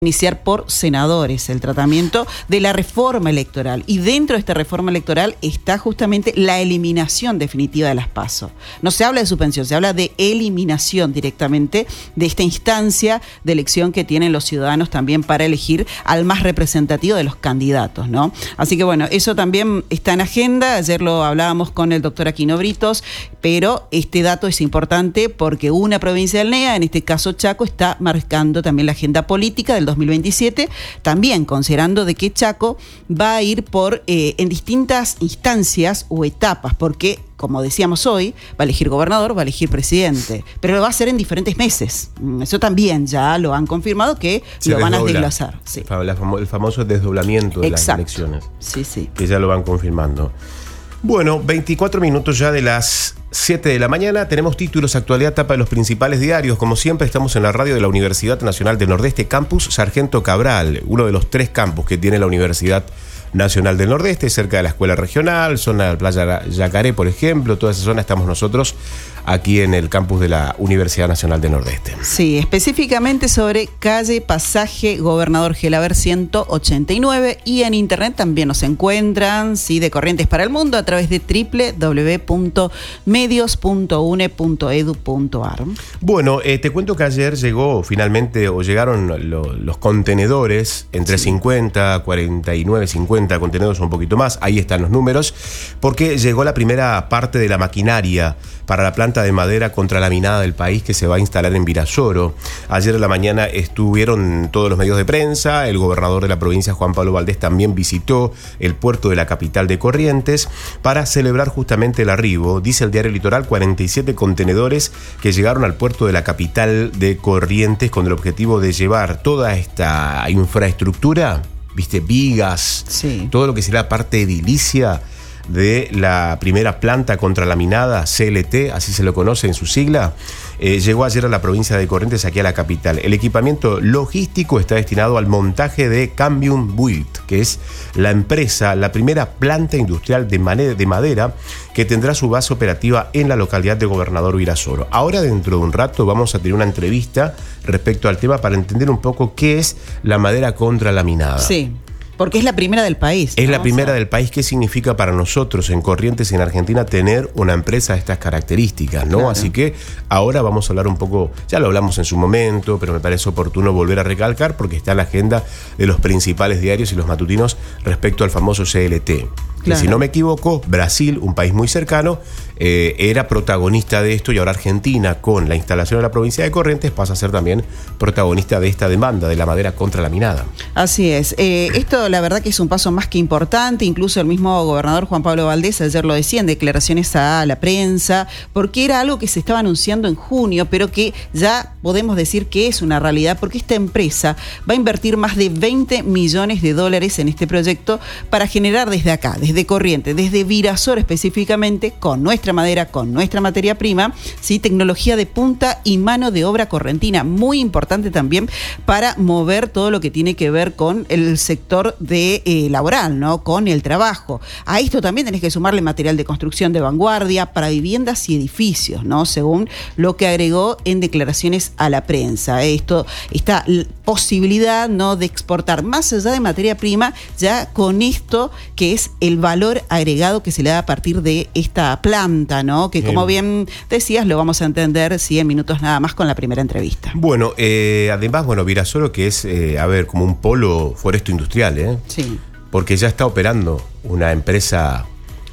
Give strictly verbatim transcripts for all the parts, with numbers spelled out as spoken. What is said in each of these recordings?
iniciar por senadores el tratamiento de la reforma electoral, y dentro de esta reforma electoral está justamente la eliminación definitiva de las PASO. No se habla de suspensión, se habla de eliminación directamente de esta instancia de elección que tienen los ciudadanos también para elegir al más representativo de los candidatos, ¿no? Así que bueno, eso también está en agenda. Ayer lo hablábamos con el doctor Aquino Britos, pero este dato es importante porque una provincia del N E A, en este caso Chaco, está marcando también la agenda política del dos mil veintisiete, también considerando de que Chaco va a ir por eh, en distintas instancias o etapas, porque como decíamos hoy, va a elegir gobernador, va a elegir presidente, pero lo va a hacer en diferentes meses. Eso también ya lo han confirmado que Se lo van desdobla. a desglosar. Sí. El famoso desdoblamiento de Exacto. las elecciones. Sí, sí. Que ya lo van confirmando. Bueno, veinticuatro minutos ya de las siete de la mañana. Tenemos títulos, actualidad, tapa de los principales diarios. Como siempre, estamos en la radio de la Universidad Nacional del Nordeste, Campus Sargento Cabral, uno de los tres campus que tiene la Universidad Nacional del Nordeste, cerca de la Escuela Regional, zona de la Playa Yacaré, por ejemplo. Toda esa zona estamos nosotros aquí en el campus de la Universidad Nacional del Nordeste. Sí, específicamente sobre calle Pasaje Gobernador Gelaber ciento ochenta y nueve, y en internet también nos encuentran, sí, de Corrientes para el Mundo a través de doble u doble u doble u punto medios punto u n e punto e d u punto a r. Bueno, eh, te cuento que ayer llegó finalmente, o llegaron lo, los contenedores, entre sí. cincuenta, cuarenta y nueve, cincuenta contenedores, un poquito más, ahí están los números, porque llegó la primera parte de la maquinaria para la planta de madera contralaminada del país que se va a instalar en Virasoro. Ayer en la mañana estuvieron todos los medios de prensa, el gobernador de la provincia, Juan Pablo Valdés, también visitó el puerto de la capital de Corrientes para celebrar justamente el arribo. Dice el diario Litoral, cuarenta y siete contenedores que llegaron al puerto de la capital de Corrientes con el objetivo de llevar toda esta infraestructura, viste, vigas, sí. todo lo que será parte edilicia de la primera planta contralaminada, C L T, así se lo conoce en su sigla, eh, llegó ayer a la provincia de Corrientes, aquí a la capital. El equipamiento logístico está destinado al montaje de Cambium Build, que es la empresa, la primera planta industrial de, manera, de madera que tendrá su base operativa en la localidad de Gobernador Virasoro. Ahora, dentro de un rato, vamos a tener una entrevista respecto al tema para entender un poco qué es la madera contralaminada. Sí. Porque es la primera del país. Es ¿no? la primera o sea, del país. ¿Qué significa para nosotros en Corrientes y en Argentina tener una empresa de estas características, ¿no? Claro. Así que ahora vamos a hablar un poco, ya lo hablamos en su momento, pero me parece oportuno volver a recalcar porque está en la agenda de los principales diarios y los matutinos respecto al famoso C L T. Claro. Que si no me equivoco, Brasil, un país muy cercano, eh, era protagonista de esto, y ahora Argentina, con la instalación de la provincia de Corrientes, pasa a ser también protagonista de esta demanda de la madera contralaminada. Así es. Eh, esto la verdad que es un paso más que importante. Incluso el mismo gobernador Juan Pablo Valdés ayer lo decía en declaraciones a la prensa, porque era algo que se estaba anunciando en junio, pero que ya podemos decir que es una realidad, porque esta empresa va a invertir más de veinte millones de dólares en este proyecto para generar desde acá, desde de Corrientes, desde Virasoro específicamente, con nuestra madera, con nuestra materia prima, ¿sí? Tecnología de punta y mano de obra correntina, muy importante también para mover todo lo que tiene que ver con el sector de eh, laboral, ¿no? Con el trabajo. A esto también tenés que sumarle material de construcción de vanguardia para viviendas y edificios, ¿no? Según lo que agregó en declaraciones a la prensa. Esto, esta posibilidad, ¿no? de exportar más allá de materia prima, ya con esto que es el valor agregado que se le da a partir de esta planta, ¿no? Que como bien decías, lo vamos a entender sí, en minutos nada más con la primera entrevista. Bueno, eh, además, bueno, Virasoro, que es, eh, a ver, como un polo foresto industrial, ¿eh? Sí. Porque ya está operando una empresa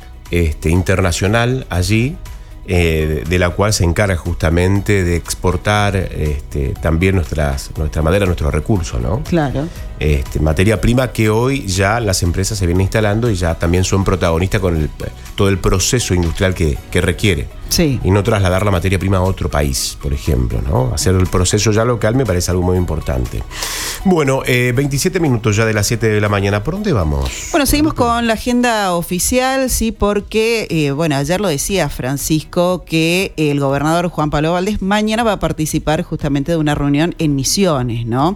este, internacional allí, eh, de la cual se encarga justamente de exportar este, también nuestras, nuestra madera, nuestros recursos, ¿no? Claro. Este, materia prima que hoy ya las empresas se vienen instalando y ya también son protagonistas con el, todo el proceso industrial que, que requiere. Sí. Y no trasladar la materia prima a otro país, por ejemplo, ¿no? Hacer el proceso ya local me parece algo muy importante. Bueno, eh, veintisiete minutos ya de las siete de la mañana. ¿Por dónde vamos? Bueno, seguimos con la agenda oficial, sí, porque, eh, bueno, ayer lo decía Francisco, que el gobernador Juan Pablo Valdés mañana va a participar justamente de una reunión en Misiones, ¿no?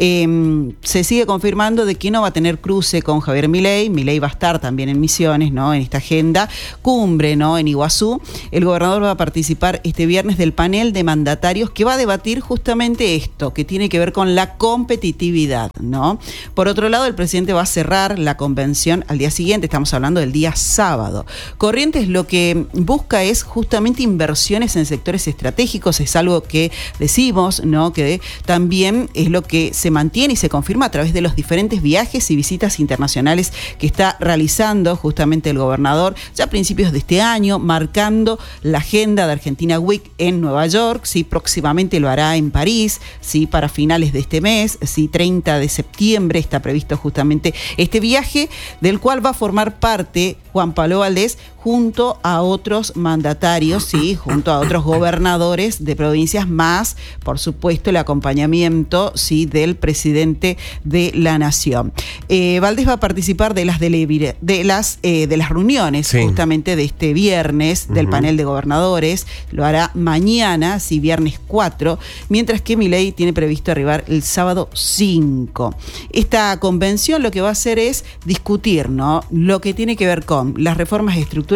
Eh, se sigue confirmando de que no va a tener cruce con Javier Milei. Milei va a estar también en Misiones, ¿no? En esta agenda cumbre, ¿no? En Iguazú. El gobernador gobernador va a participar este viernes del panel de mandatarios que va a debatir justamente esto, que tiene que ver con la competitividad, ¿no? Por otro lado, el presidente va a cerrar la convención al día siguiente, estamos hablando del día sábado. Corrientes lo que busca es justamente inversiones en sectores estratégicos, es algo que decimos, ¿no? Que también es lo que se mantiene y se confirma a través de los diferentes viajes y visitas internacionales que está realizando justamente el gobernador ya a principios de este año, marcando la agenda de Argentina Week en Nueva York, sí, próximamente lo hará en París, sí, para finales de este mes, sí, treinta de septiembre está previsto justamente este viaje, del cual va a formar parte Juan Pablo Valdés junto a otros mandatarios, sí, junto a otros gobernadores de provincias, más, por supuesto, el acompañamiento, sí, del presidente de la Nación. Eh, Valdés va a participar de las, delibera- de las, eh, de las reuniones, sí, justamente de este viernes, del uh-huh. panel de gobernadores, lo hará mañana, sí, viernes cuatro, mientras que Milei tiene previsto arribar el sábado cinco. Esta convención lo que va a hacer es discutir, ¿no?, lo que tiene que ver con las reformas estructurales,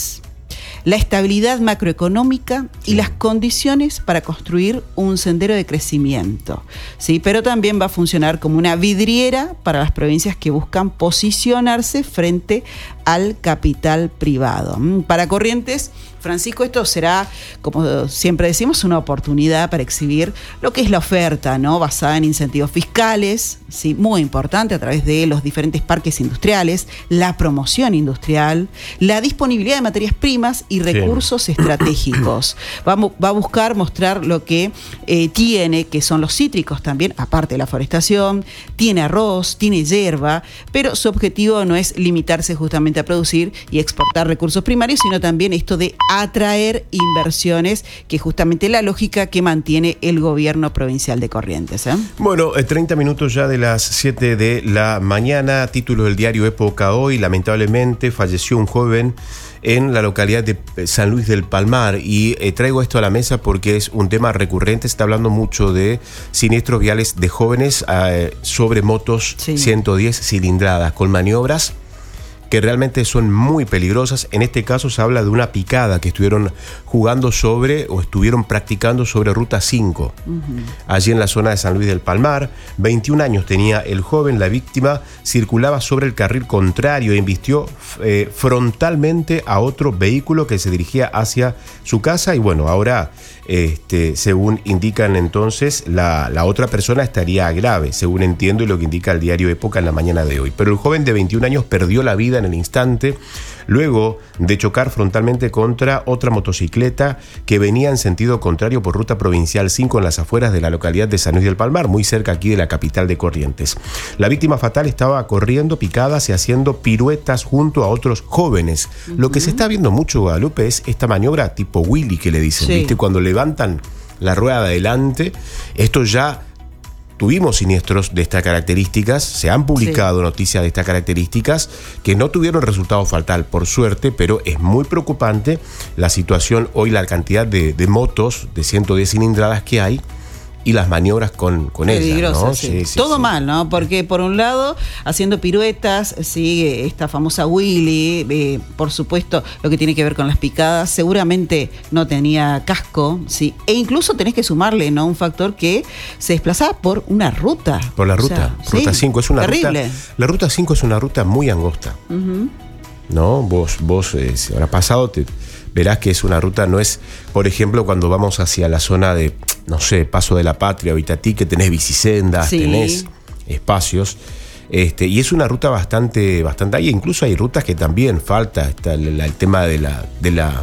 la estabilidad macroeconómica y las condiciones para construir un sendero de crecimiento, ¿sí? Pero también va a funcionar como una vidriera para las provincias que buscan posicionarse frente al capital privado. Para Corrientes, Francisco, esto será, como siempre decimos, una oportunidad para exhibir lo que es la oferta, ¿no?, basada en incentivos fiscales, sí, muy importante, a través de los diferentes parques industriales, la promoción industrial, la disponibilidad de materias primas y recursos sí. estratégicos. Va, va a buscar mostrar lo que eh, tiene, que son los cítricos también, aparte de la forestación, tiene arroz, tiene hierba, pero su objetivo no es limitarse justamente a producir y exportar recursos primarios, sino también esto de atraer inversiones, que es justamente la lógica que mantiene el gobierno provincial de Corrientes, ¿eh? Bueno, treinta minutos ya de las siete de la mañana, título del diario Época hoy, lamentablemente falleció un joven en la localidad de San Luis del Palmar, y eh, traigo esto a la mesa porque es un tema recurrente. Se está hablando mucho de siniestros viales de jóvenes eh, sobre motos sí. ciento diez cilindradas con maniobras que realmente son muy peligrosas. En este caso se habla de una picada que estuvieron jugando sobre o estuvieron practicando sobre Ruta cinco, uh-huh. allí en la zona de San Luis del Palmar. veintiún años tenía el joven, la víctima circulaba sobre el carril contrario e embistió eh, frontalmente a otro vehículo que se dirigía hacia su casa, y bueno, ahora Este, según indican entonces, la, la otra persona estaría grave, según entiendo, y lo que indica el diario Época en la mañana de hoy. Pero el joven de veintiún años perdió la vida en el instante, luego de chocar frontalmente contra otra motocicleta que venía en sentido contrario por ruta provincial cinco en las afueras de la localidad de San Luis del Palmar, muy cerca aquí de la capital de Corrientes. La víctima fatal estaba corriendo picadas y haciendo piruetas junto a otros jóvenes. Uh-huh. Lo que se está viendo mucho, Guadalupe, es esta maniobra tipo Willy que le dicen, sí. ¿viste? Cuando levantan la rueda de adelante. Esto ya tuvimos siniestros de estas características, se han publicado sí. noticias de estas características que no tuvieron resultado fatal, por suerte, pero es muy preocupante la situación hoy, la cantidad de, de motos de ciento diez cilindradas que hay y las maniobras con, con ellas, ¿no? Sí. Sí, sí, Todo sí. mal, ¿no? Porque por un lado, haciendo piruetas, sí, esta famosa Willy, eh, por supuesto, lo que tiene que ver con las picadas, seguramente no tenía casco, sí, e incluso tenés que sumarle, ¿no?, un factor que se desplazaba por una ruta. Por la ruta, o sea, ruta sí, cinco, es una terrible. ruta. La ruta cinco es una ruta muy angosta. Uh-huh. ¿No? Vos, vos, eh, si habrá pasado, te verás que es una ruta, no es, por ejemplo, cuando vamos hacia la zona de, no sé, Paso de la Patria o Itatí, que tenés bicisendas, sí. tenés espacios, este, y es una ruta bastante, bastante, ahí incluso hay rutas que también falta, está el, el tema de la, de la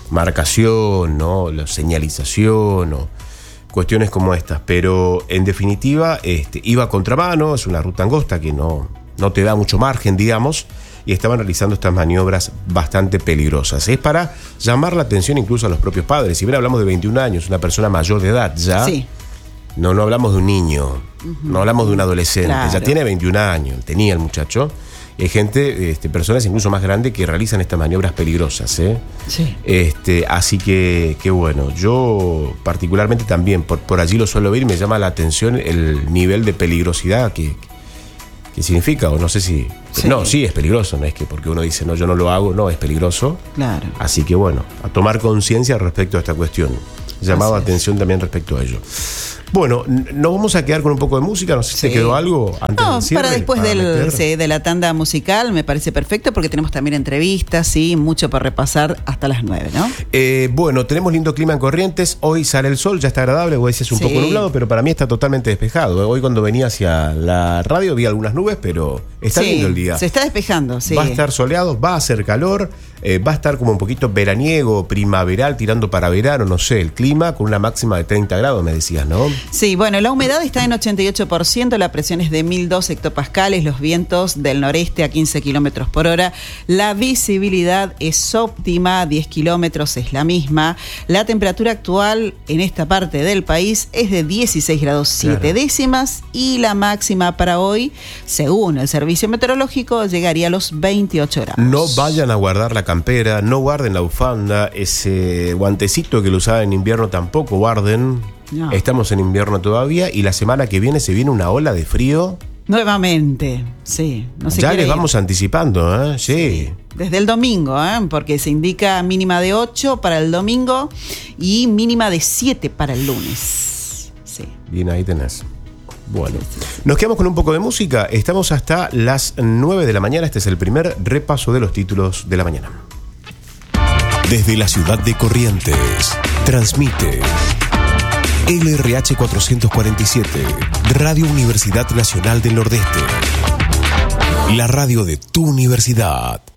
marcación, ¿no?, la señalización o cuestiones como estas, pero en definitiva este, iba a contramano, es una ruta angosta que no, no te da mucho margen, digamos, y estaban realizando estas maniobras bastante peligrosas. Es para llamar la atención incluso a los propios padres. Si bien hablamos de veintiún años, una persona mayor de edad ya, sí. no, no hablamos de un niño, uh-huh. no hablamos de un adolescente, claro. ya tiene veintiún años, tenía el muchacho. Hay gente, este, personas incluso más grandes que realizan estas maniobras peligrosas, ¿eh? Sí. Este, así que, que bueno, yo particularmente también por, por allí lo suelo ver y me llama la atención el nivel de peligrosidad que ¿Qué significa? O no sé si... Sí. No, sí es peligroso, no es que porque uno dice, no, yo no lo hago, no, es peligroso. Claro. Así que bueno, a tomar conciencia respecto a esta cuestión. Llamaba atención también respecto a ello. Bueno, nos vamos a quedar con un poco de música. No sé si Sí. te quedó algo antes No, del cierre, para después para del, meter. sí, de la tanda musical me parece perfecto porque tenemos también entrevistas, sí, mucho para repasar hasta las nueve, ¿no? Eh, bueno, tenemos lindo clima en Corrientes. Hoy sale el sol, ya está agradable. Vos decías un Sí. poco nublado, pero para mí está totalmente despejado. Hoy cuando venía hacia la radio vi algunas nubes, pero está Sí, lindo el día. se está despejando, sí. Va a estar soleado, va a hacer calor, eh, va a estar como un poquito veraniego, primaveral, tirando para verano, no sé, el clima con una máxima de treinta grados, me decías, ¿no? Sí, bueno, la humedad está en ochenta y ocho por ciento, la presión es de mil dos hectopascales, los vientos del noreste a quince kilómetros por hora, la visibilidad es óptima, diez kilómetros es la misma, la temperatura actual en esta parte del país es de dieciséis grados siete Claro. décimas y la máxima para hoy, según el servicio meteorológico, llegaría a los veintiocho grados. No vayan a guardar la campera, no guarden la bufanda, ese guantecito que lo usaban en invierno tampoco guarden. No. Estamos en invierno todavía y la semana que viene se viene una ola de frío. Nuevamente, sí. No se Ya quiere les ir. vamos anticipando, ¿eh? Sí. Desde el domingo, ¿eh? Porque se indica mínima de ocho para el domingo y mínima de siete para el lunes. Sí. Bien, ahí tenés. Bueno, nos quedamos con un poco de música. Estamos hasta las nueve de la mañana. Este es el primer repaso de los títulos de la mañana. Desde la ciudad de Corrientes, transmite L R H cuatrocientos cuarenta y siete, Radio Universidad Nacional del Nordeste. La radio de tu universidad.